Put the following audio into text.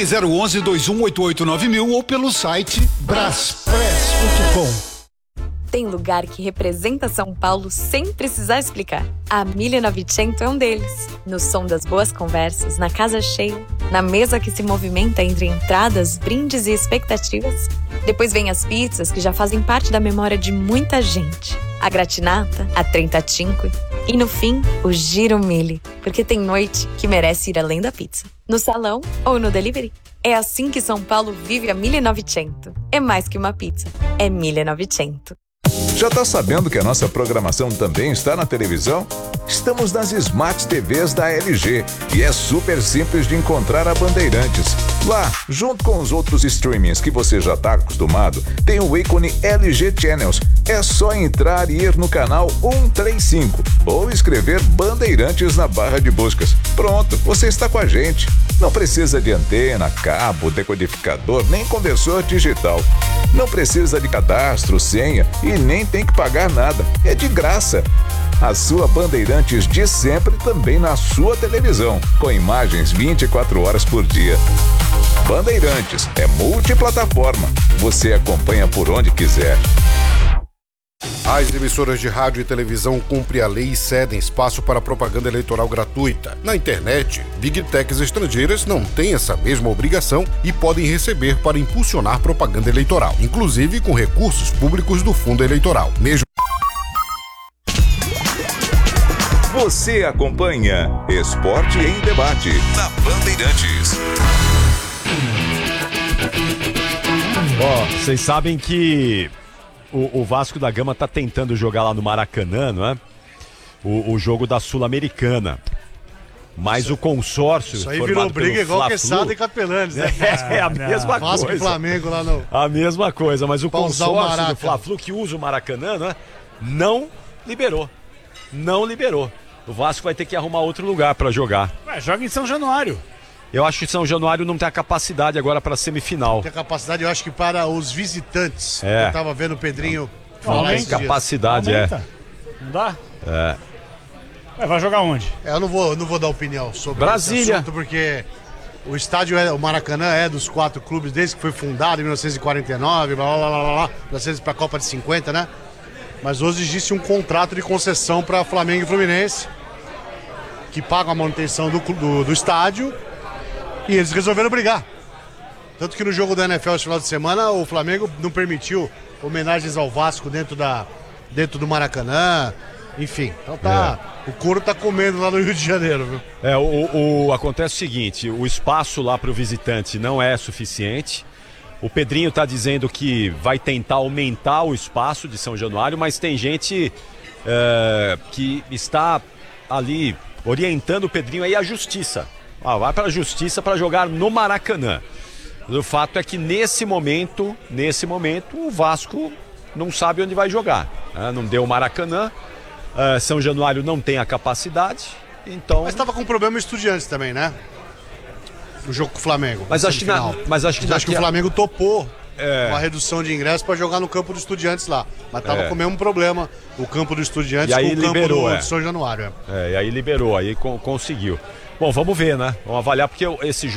Ligue 011-2188-9000 ou pelo site braspress.com. Tem lugar que representa São Paulo sem precisar explicar. A 1900 é um deles. No som das boas conversas, na casa cheia, na mesa que se movimenta entre entradas, brindes e expectativas. Depois vem as pizzas que já fazem parte da memória de muita gente. A gratinata, a trentacinque e, no fim, o giro mille. Porque tem noite que merece ir além da pizza. No salão ou no delivery. É assim que São Paulo vive a 1900. É mais que uma pizza. É 1900. Já tá sabendo que a nossa programação também está na televisão? Estamos nas Smart TVs da LG e é super simples de encontrar a Bandeirantes. Lá, junto com os outros streamings que você já está acostumado, tem o ícone LG Channels. É só entrar e ir no canal 135 ou escrever Bandeirantes na barra de buscas. Pronto, você está com a gente. Não precisa de antena, cabo, decodificador, nem conversor digital. Não precisa de cadastro, senha e nem tem que pagar nada. É de graça. A sua Bandeirantes de sempre também na sua televisão, com imagens 24 horas por dia. Bandeirantes é multiplataforma. Você acompanha por onde quiser. As emissoras de rádio e televisão cumprem a lei e cedem espaço para propaganda eleitoral gratuita. Na internet, Big Techs estrangeiras não têm essa mesma obrigação e podem receber para impulsionar propaganda eleitoral, inclusive com recursos públicos do fundo eleitoral. Mesmo Você acompanha Esporte em Debate na Bandeirantes. Vocês sabem que o Vasco da Gama tá tentando jogar lá no Maracanã, não é? O jogo da Sul-Americana. Mas o consórcio... Isso aí virou briga igual Quesada e Capelanes, né? É a mesma coisa. Vasco e Flamengo lá no... A mesma coisa, mas o consórcio do Fla-Flu Fla-Flu que usa o Maracanã, né? Não liberou. Não liberou. O Vasco vai ter que arrumar outro lugar para jogar. Ué, joga em São Januário. Eu acho que São Januário não tem a capacidade agora para semifinal. Tem a capacidade, eu acho que para os visitantes. É. Eu tava vendo o Pedrinho Não tem capacidade, Não dá? É. Ué, vai jogar onde? Eu não vou dar opinião sobre Brasília. esse assunto, porque o estádio, o Maracanã é dos 4 clubes desde que foi fundado em 1949, blá blá blá blá, blá 1900 para a Copa de 50, né? Mas hoje existe um contrato de concessão para Flamengo e Fluminense, que pagam a manutenção do estádio, e eles resolveram brigar. Tanto que no jogo da NFL esse final de semana, o Flamengo não permitiu homenagens ao Vasco dentro do Maracanã. Enfim, então o couro tá comendo lá no Rio de Janeiro, viu? Acontece o seguinte, o espaço lá para o visitante não é suficiente. O Pedrinho tá dizendo que vai tentar aumentar o espaço de São Januário, mas tem gente que está ali orientando o Pedrinho aí à justiça. Vai para a justiça para jogar no Maracanã. O fato é que nesse momento, o Vasco não sabe onde vai jogar. Não deu o Maracanã, São Januário não tem a capacidade, então... Mas estava com problema Estudiantes também, né? No jogo com o Flamengo. Mas acho que o Flamengo topou uma redução de ingressos para jogar no campo do Estudiantes lá. Mas tava com o mesmo problema, o campo do Estudiantes com o campo do São Januário. E aí liberou, aí conseguiu. Bom, vamos ver, né? Vamos avaliar, porque esse jogo